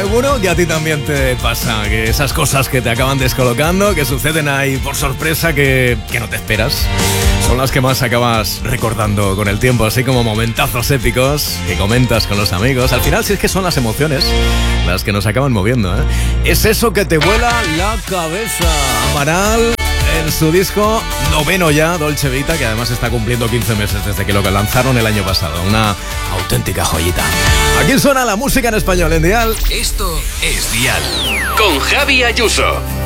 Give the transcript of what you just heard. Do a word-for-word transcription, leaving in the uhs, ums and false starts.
Seguro que a ti también te pasa, que esas cosas que te acaban descolocando, que suceden ahí por sorpresa, que, que no te esperas, son las que más acabas recordando con el tiempo, así como momentazos épicos que comentas con los amigos. Al final, sí es que son las emociones las que nos acaban moviendo, ¿eh? Es eso que te vuela la cabeza. Amaral, en su disco noveno ya, Dolce Vita, que además está cumpliendo quince meses desde que lo lanzaron el año pasado. Una auténtica joyita. Aquí suena la música en español en Dial. Esto es Dial con Javi Ayuso.